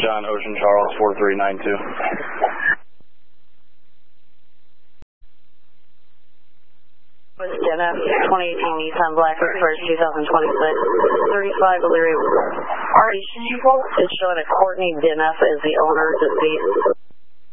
John, Ocean Charles, 4392. DNF 2018 Nissan Blackbird first 2026, 35 Elyria. It's showing a Courtney DNF as the owner, deceased.